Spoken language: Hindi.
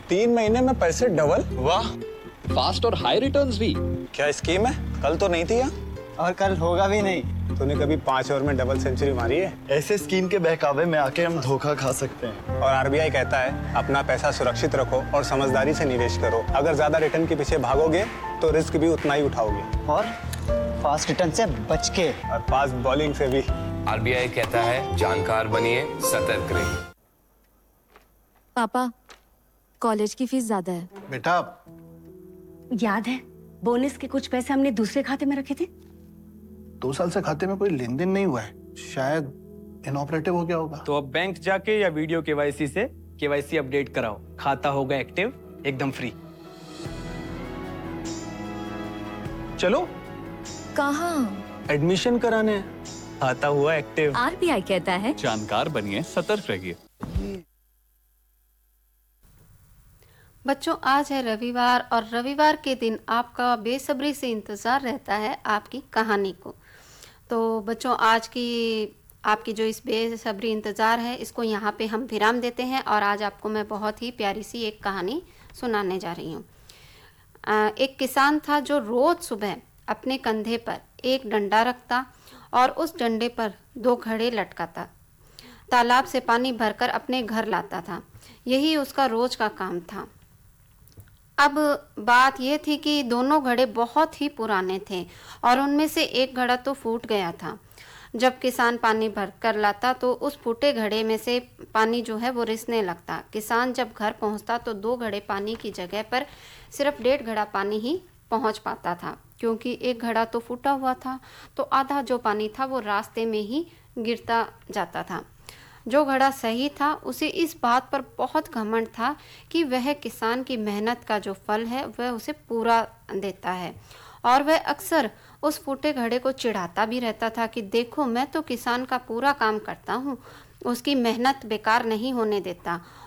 3 महीने में पैसे डबल? वाह, फास्ट और हाई रिटर्न्स भी। क्या स्कीम है? कल तो नहीं थी यहाँ। और कल होगा भी नहीं। तूने कभी 5 ओवर में डबल सेंचुरी मारी है? ऐसे स्कीम के बहकावे में आके हम धोखा खा सकते हैं। और आरबीआई कहता है अपना पैसा सुरक्षित रखो और समझदारी से निवेश करो। अगर ज्यादा रिटर्न के पीछे भागोगे तो रिस्क भी उतना ही उठाओगे। और फास्ट रिटर्न से बच के। और फास्ट बॉलिंग से भी। आरबीआई कहता है जानकार बनिए, सतर्क रहिए। पापा, कॉलेज की फीस ज्यादा है। बेटा, याद है बोनस के कुछ पैसे हमने दूसरे खाते में रखे थे? 2 साल से खाते में कोई लेन देन नहीं हुआ है, शायद इनऑपरेटिव हो गया होगा। तो अब बैंक जाके या वीडियो केवाईसी से केवाईसी अपडेट कराओ, खाता होगा एक्टिव, एकदम फ्री। चलो कहाँ? एडमिशन कराने, खाता हुआ एक्टिव। आरबीआई कहता है जानकार बनिए, सतर्क रहिए। बच्चों, आज है रविवार और रविवार के दिन आपका बेसब्री से इंतज़ार रहता है आपकी कहानी को। तो बच्चों, आज की आपकी जो इस बेसब्री इंतज़ार है, इसको यहाँ पे हम विराम देते हैं और आज आपको मैं बहुत ही प्यारी सी एक कहानी सुनाने जा रही हूँ। एक किसान था जो रोज़ सुबह अपने कंधे पर एक डंडा रखता और उस डंडे पर 2 घड़े लटकाता, तालाब से पानी भरकर अपने घर लाता था। यही उसका रोज़ का काम था। अब बात यह थी कि दोनों घड़े बहुत ही पुराने थे और उनमें से एक घड़ा तो फूट गया था। जब किसान पानी भर कर लाता तो उस फूटे घड़े में से पानी जो है वो रिसने लगता। किसान जब घर पहुंचता तो 2 घड़े पानी की जगह पर सिर्फ 1.5 घड़ा पानी ही पहुंच पाता था, क्योंकि एक घड़ा तो फूटा हुआ था, तो आधा जो पानी था वो रास्ते में ही गिरता जाता था। जो घड़ा सही था उसे इस बात पर बहुत घमंड था कि वह किसान की मेहनत का जो फल है वह उसे पूरा देता है, और वह अक्सर उस फूटे घड़े को चिढ़ाता भी रहता था कि देखो, मैं तो किसान का पूरा काम करता हूँ, उसकी मेहनत बेकार नहीं होने देता